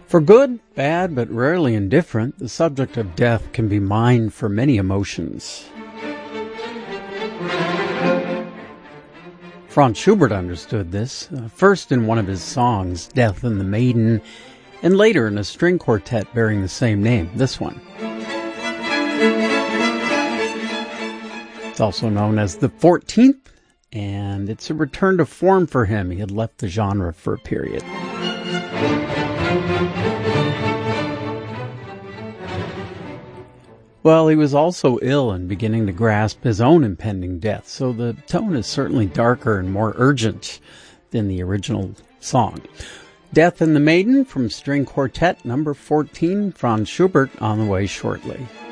For good, bad, but rarely indifferent, the subject of death can be mined for many emotions. Franz Schubert understood this, first in one of his songs, Death and the Maiden, and later in a string quartet bearing the same name, this one. It's also known as the 14th, and it's a return to form for him. He had left the genre for a period. Well, he was also ill and beginning to grasp his own impending death, so the tone is certainly darker and more urgent than the original song. Death and the Maiden from String Quartet number 14, Franz Schubert, on the way shortly.